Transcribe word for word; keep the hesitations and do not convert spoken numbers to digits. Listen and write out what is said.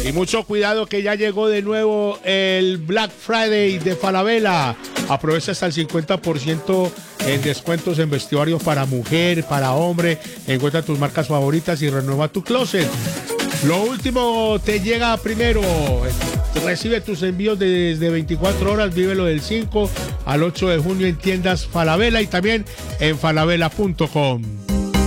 Y mucho cuidado que ya llegó de nuevo el Black Friday de Falabella. Aprovecha hasta el cincuenta por ciento en descuentos en vestuarios para mujer, para hombre. Encuentra tus marcas favoritas y renueva tu closet. Lo último te llega primero. Recibe tus envíos desde veinticuatro horas. Vívelo del cinco al ocho de junio en tiendas Falabella y también en falabella punto com.